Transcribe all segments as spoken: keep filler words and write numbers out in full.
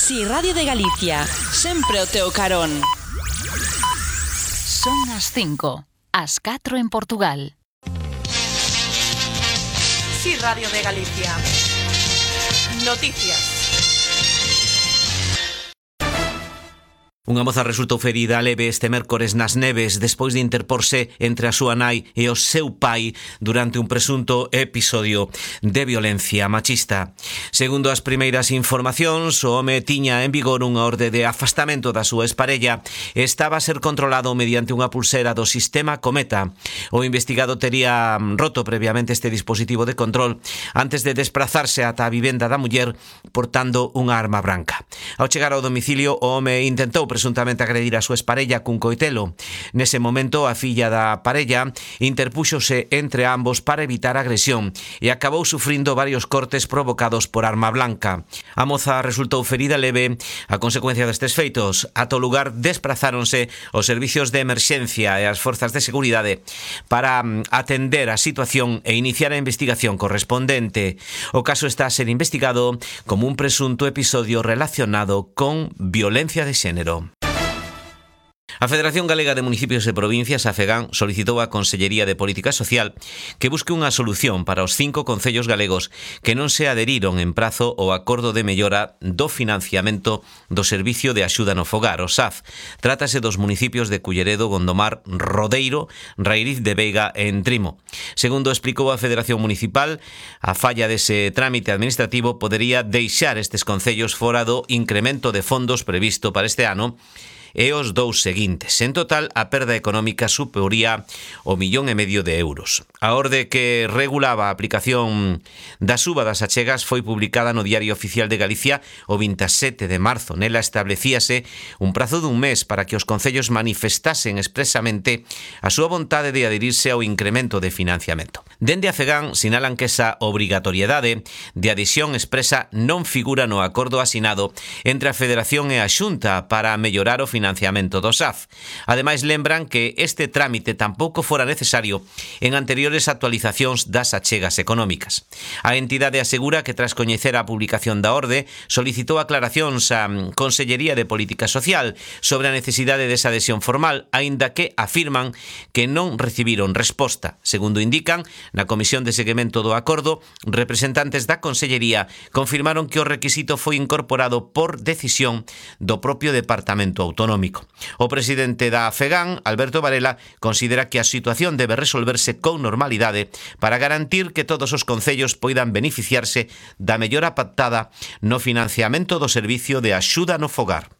Si Radio de Galicia, sempre o teu carón. Son as cinco, as catro en Portugal. Si Radio de Galicia. Noticias. Unha moza resultou ferida leve este mércores nas Neves despois de interporse entre a súa nai e o seu pai durante un presunto episodio de violencia machista. Segundo as primeiras informacións, o home tiña en vigor unha orde de afastamento da súa exparella e estaba a ser controlado mediante unha pulsera do sistema Cometa. O investigado tería roto previamente este dispositivo de control antes de desprazarse ata a vivenda da muller portando unha arma branca. Ao chegar ao domicilio, o home intentou presuntamente agredir a súa exparella cun coitelo. Nese momento, a filla da parella interpúxose entre ambos para evitar a agresión e acabou sufrindo varios cortes provocados por arma blanca. A moza resultou ferida leve a consecuencia destes feitos. Ata o lugar desprazáronse os servicios de emerxencia e as forzas de seguridade para atender a situación e iniciar a investigación correspondente. O caso está a ser investigado como un presunto episodio relacionado con violencia de xénero. A Federación Galega de Municipios e Provincias, a FEGAN, solicitou á Consellería de Política Social que busque unha solución para os cinco concellos galegos que non se aderiron en prazo ao acordo de mellora do financiamento do Servicio de Axuda no Fogar, o S A F. Trátase dos municipios de Culleredo, Gondomar, Rodeiro, Rairiz de Veiga e Entrimo. Segundo explicou a Federación Municipal, a falla dese trámite administrativo podería deixar estes concellos fora do incremento de fondos previsto para este ano e os dous seguintes. En total, a perda económica supería o millón e medio de euros. A orde que regulaba a aplicación da suba das achegas foi publicada no Diario Oficial de Galicia o veintisiete de marzo. Nela establecíase un prazo dun mes para que os concellos manifestasen expresamente a súa vontade de adherirse ao incremento de financiamento. Dende a FEGAN sinalan que esa obrigatoriedade de adhesión expresa non figura no acordo asinado entre a Federación e a Xunta para mellorar o financiamento financiamento do S A F. Ademais, lembran que este trámite tampouco fora necesario en anteriores actualizacións das achegas económicas. A entidade asegura que tras coñecer a publicación da orde, solicitou aclaracións á Consellería de Política Social sobre a necesidade desa adhesión formal, aínda que afirman que non recibiron resposta. Segundo indican, na Comisión de Seguimento do Acordo, representantes da Consellería confirmaron que o requisito foi incorporado por decisión do propio Departamento Autonómico. O presidente da FEGAN, Alberto Varela, considera que a situación debe resolverse con normalidade para garantir que todos os concellos poidan beneficiarse da mellora pactada no financiamento do Servicio de Axuda no Fogar.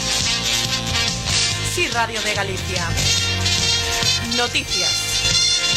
Si Radio de Galicia. Noticias.